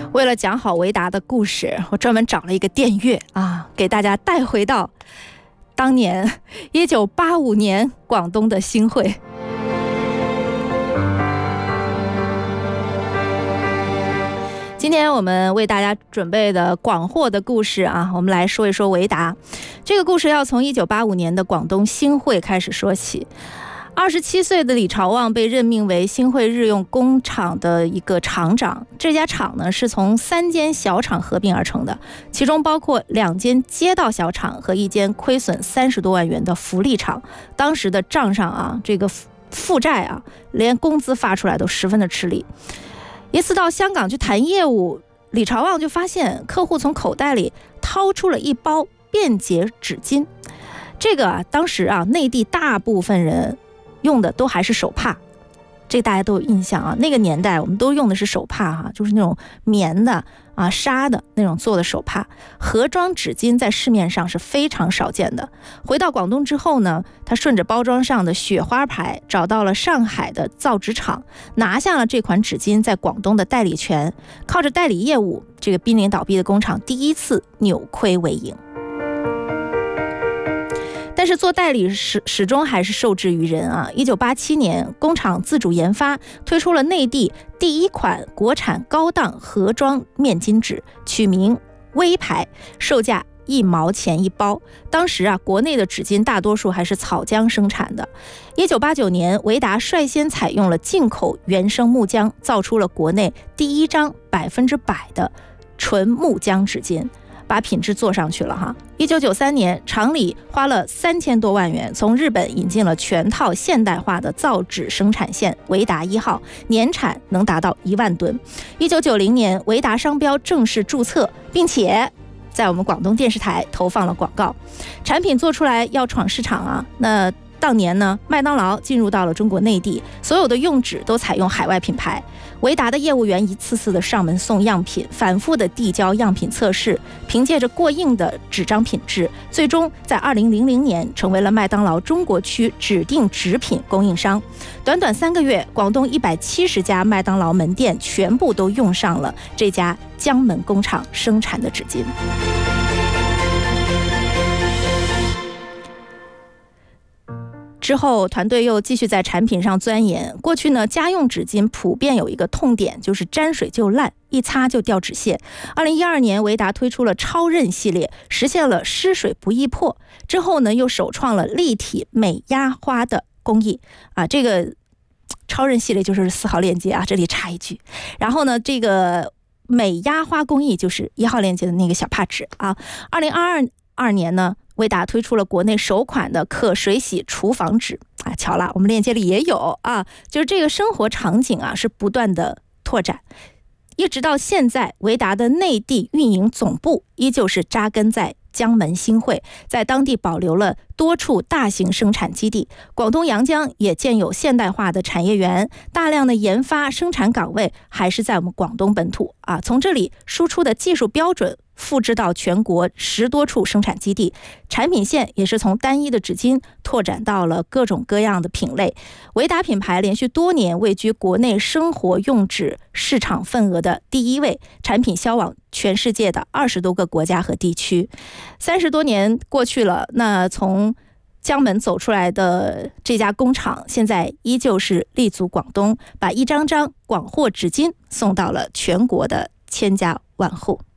为了讲好维达的故事，我专门找了一个电乐啊，给大家带回到当年1985年广东的新会。今天我们为大家准备的广货的故事啊，我们来说一说维达。这个故事要从1985年的广东新会开始说起。27岁的李朝旺被任命为新会日用工厂的一个厂长。这家厂呢是从3间小厂合并而成的，其中包括2间街道小厂和1间亏损30多万元的福利厂。当时的账上啊，这个负债啊，连工资发出来都十分的吃力。一次到香港去谈业务，李朝旺就发现客户从口袋里掏出了一包便捷纸巾。这个当时啊，内地大部分人用的都还是手帕，这大家都有印象啊。那个年代我们都用的是手帕哈，就是那种棉的啊、纱的那种做的手帕。盒装纸巾在市面上是非常少见的。回到广东之后呢，他顺着包装上的雪花牌找到了上海的造纸厂，拿下了这款纸巾在广东的代理权。靠着代理业务，这个濒临倒闭的工厂第一次扭亏为盈。但是做代理始终还是受制于人啊。1987年，工厂自主研发推出了内地第一款国产高档盒装面巾纸，取名微牌，售价1毛钱一包。当时啊，国内的纸巾大多数还是草浆生产的。1989年，维达率先采用了进口原生木浆，造出了国内第一张100%的纯木浆纸巾，把品质做上去了哈。1993年，厂里花了3000多万元从日本引进了全套现代化的造纸生产线维达1号，年产能达到1万吨。1990年，维达商标正式注册，并且在我们广东电视台投放了广告。产品做出来要闯市场啊，那当年呢，麦当劳进入到了中国内地，所有的用纸都采用海外品牌。维达的业务员一次次的上门送样品，反复的递交样品测试，凭借着过硬的纸张品质，最终在2000年成为了麦当劳中国区指定纸品供应商。短短3个月，广东170家麦当劳门店全部都用上了这家江门工厂生产的纸巾。之后，团队又继续在产品上钻研。过去呢，家用纸巾普遍有一个痛点，就是沾水就烂，一擦就掉纸屑。2012年，维达推出了超韧系列，实现了湿水不易破。之后呢，又首创了立体美压花的工艺啊，这个超韧系列就是4号链接啊，这里插一句。然后呢，这个美压花工艺就是1号链接的那个小帕纸啊。2022年呢，维达推出了国内首款的可水洗厨房纸啊，巧了，我们链接里也有啊，就是这个生活场景啊是不断的拓展，一直到现在，维达的内地运营总部依旧是扎根在江门新会，在当地保留了多处大型生产基地。广东阳江也建有现代化的产业园，大量的研发生产岗位还是在我们广东本土啊。从这里输出的技术标准复制到全国10多处生产基地，产品线也是从单一的纸巾拓展到了各种各样的品类。维达品牌连续多年位居国内生活用纸市场份额的第1位，产品销往全世界的20多个国家和地区。30多年过去了，那从江门走出来的这家工厂，现在依旧是立足广东，把一张张广货纸巾送到了全国的千家万户。